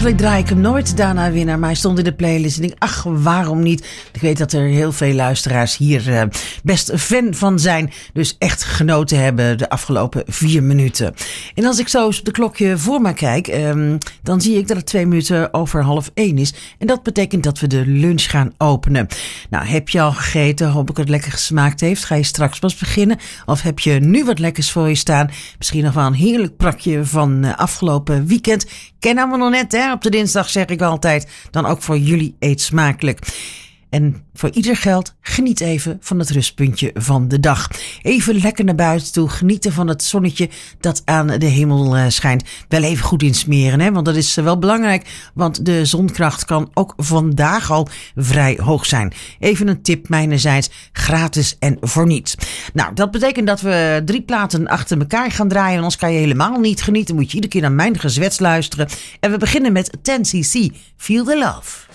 Eigenlijk draai ik hem nooit, daarna winnaar. Maar hij stond in de playlist en ik dacht, waarom niet? Ik weet dat er heel veel luisteraars hier best fan van zijn. Dus echt genoten hebben de afgelopen 4 minuten. En als ik zo eens op de klokje voor me kijk, dan zie ik dat het 2 minuten over 12:30 is. En dat betekent dat we de lunch gaan openen. Nou, heb je al gegeten? Hoop ik dat het lekker gesmaakt heeft. Ga je straks pas beginnen? Of heb je nu wat lekkers voor je staan? Misschien nog wel een heerlijk prakje van afgelopen weekend. Ken allemaal nog net, hè? Op de dinsdag zeg ik altijd. Dan ook voor jullie eet smakelijk. En voor ieder geldt, geniet even van het rustpuntje van de dag. Even lekker naar buiten toe, genieten van het zonnetje dat aan de hemel schijnt. Wel even goed insmeren, hè? Want dat is wel belangrijk, want de zonkracht kan ook vandaag al vrij hoog zijn. Even een tip mijnerzijds, gratis en voor niets. Nou, dat betekent dat we 3 platen achter elkaar gaan draaien, anders kan je helemaal niet genieten. Moet je iedere keer naar mijn gezwets luisteren. En we beginnen met 10cc, Feel the Love.